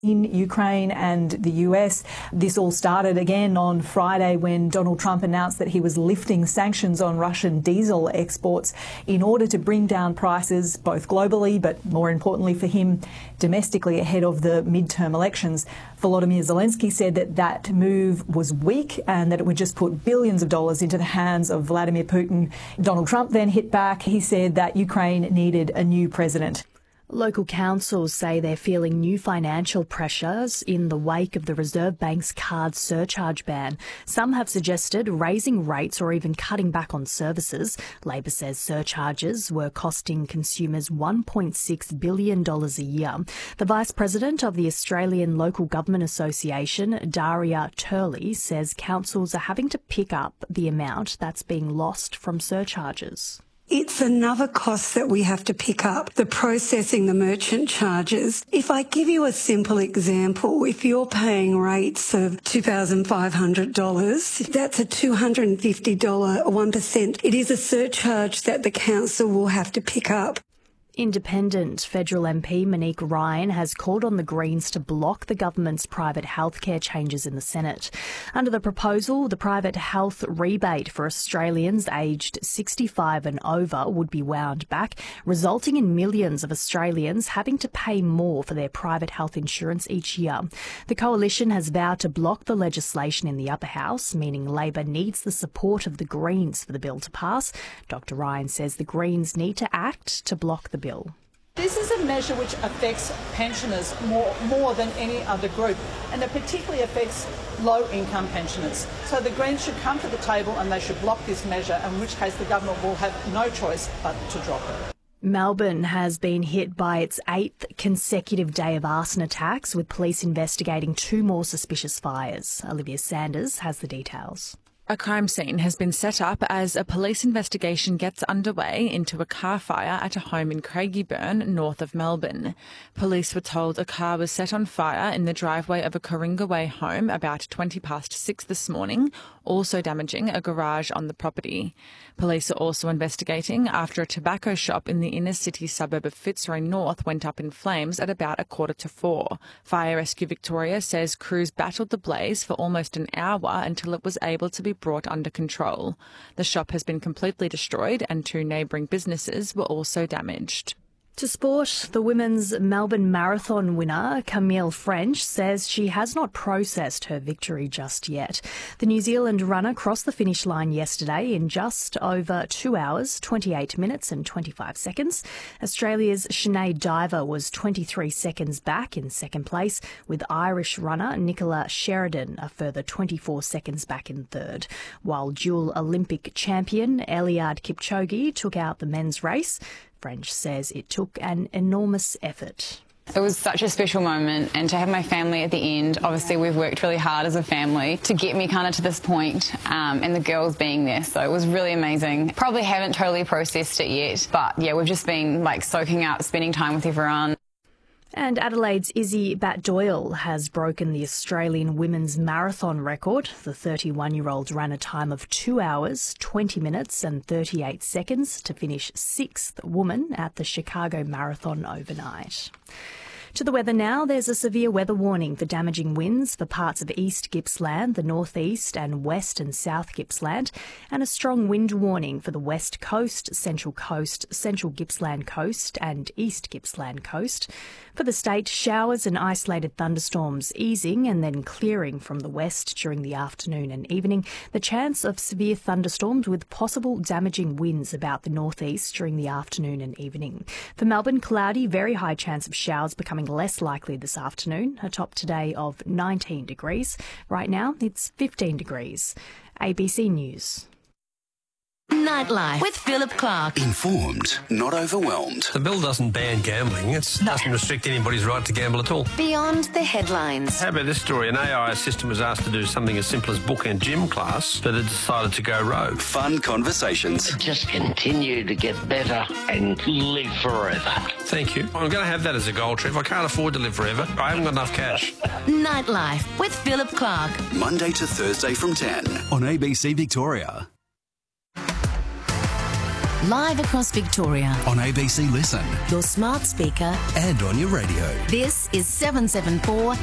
in Ukraine and the US. This all started again on Friday when Donald Trump announced that he was lifting sanctions on Russian diesel exports in order to bring down prices both globally, but more importantly for him, domestically ahead of the midterm elections. Volodymyr Zelensky said that that move was weak and that it would just put billions of dollars into the hands of Vladimir Putin. Donald Trump then hit back. He said that Ukraine needed a new president. Local councils say they're feeling new financial pressures in the wake of the Reserve Bank's card surcharge ban. Some have suggested raising rates or even cutting back on services. Labor says surcharges were costing consumers $1.6 billion a year. The Vice President of the Australian Local Government Association, Daria Turley, says councils are having to pick up the amount that's being lost from surcharges. It's another cost that we have to pick up, the processing, the merchant charges. If I give you a simple example, if you're paying rates of $2,500, that's a $250 1%. It is a surcharge that the council will have to pick up. Independent federal MP Monique Ryan has called on the Greens to block the government's private healthcare changes in the Senate. Under the proposal, the private health rebate for Australians aged 65 and over would be wound back, resulting in millions of Australians having to pay more for their private health insurance each year. The coalition has vowed to block the legislation in the upper house, meaning Labor needs the support of the Greens for the bill to pass. Dr Ryan says the Greens need to act to block the bill. This is a measure which affects pensioners more than any other group, and it particularly affects low-income pensioners. So the Greens should come to the table and they should block this measure, in which case the government will have no choice but to drop it. Melbourne has been hit by its 8th consecutive day of arson attacks, with police investigating 2 more suspicious fires. Olivia Sanders has the details. A crime scene has been set up as a police investigation gets underway into a car fire at a home in Craigieburn, north of Melbourne. Police were told a car was set on fire in the driveway of a Coringa Way home about 6:20 this morning, also damaging a garage on the property. Police are also investigating after a tobacco shop in the inner city suburb of Fitzroy North went up in flames at about 4:45. Fire Rescue Victoria says crews battled the blaze for almost an hour until it was able to be brought under control. The shop has been completely destroyed and 2 neighbouring businesses were also damaged. To sport, the women's Melbourne Marathon winner, Camille French, says she has not processed her victory just yet. The New Zealand runner crossed the finish line yesterday in just over 2 hours, 28 minutes and 25 seconds. Australia's Sinead Diver was 23 seconds back in second place, with Irish runner Nicola Sheridan a further 24 seconds back in third, while dual Olympic champion Eliud Kipchoge took out the men's race. French says it took an enormous effort. It was such a special moment, and to have my family at the end. Obviously we've worked really hard as a family to get me kind of to this point, and the girls being there, so it was really amazing. Probably haven't totally processed it yet, but yeah, we've just been soaking up, spending time with everyone. And Adelaide's Izzy Bat-Doyle has broken the Australian women's marathon record. The 31-year-old ran a time of 2 hours, 20 minutes and 38 seconds to finish 6th woman at the Chicago Marathon overnight. To the weather now, there's a severe weather warning for damaging winds for parts of East Gippsland, the northeast and west and south Gippsland, and a strong wind warning for the west coast, central Gippsland coast and east Gippsland coast. For the state, showers and isolated thunderstorms easing and then clearing from the west during the afternoon and evening. The chance of severe thunderstorms with possible damaging winds about the northeast during the afternoon and evening. For Melbourne, cloudy, very high chance of showers becoming less likely this afternoon. A top today of 19 degrees. Right now, it's 15 degrees. ABC News. Nightlife with Philip Clark. Informed, not overwhelmed. The bill doesn't ban gambling. It doesn't restrict anybody's right to gamble at all. Beyond the headlines. How about this story? An AI assistant was asked to do something as simple as book a gym class, but it decided to go rogue. Fun conversations. Just continue to get better and live forever. Thank you. I'm going to have that as a goal, Trev. I can't afford to live forever. I haven't got enough cash. Nightlife with Philip Clark. Monday to Thursday from 10 on ABC Victoria. live across Victoria. On ABC Listen. Your smart speaker. And on your radio. This is 774